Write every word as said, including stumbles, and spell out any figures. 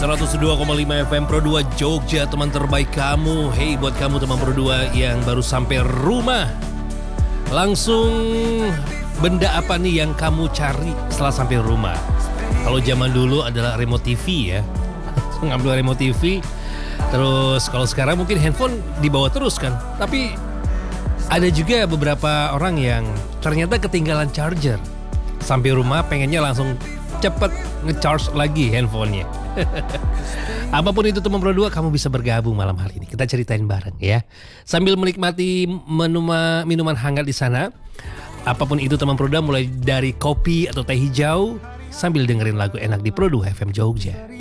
seratus dua koma lima F M Pro dua Jogja, teman terbaik kamu. Hey, buat kamu teman Pro dua yang baru sampai rumah, langsung benda apa nih yang kamu cari setelah sampai rumah? Kalau zaman dulu adalah remote T V ya, ngambil remote T V. Terus kalau sekarang mungkin handphone dibawa terus kan. Tapi ada juga beberapa orang yang ternyata ketinggalan charger. Sampai rumah pengennya langsung cepet nge-charge lagi handphonenya. Apapun itu teman Pro dua, kamu bisa bergabung malam hari ini. Kita ceritain bareng ya. Sambil menikmati menuma, minuman hangat di sana. Apapun itu teman Pro dua, mulai dari kopi atau teh hijau, sambil dengerin lagu enak di Pro dua F M Jogja.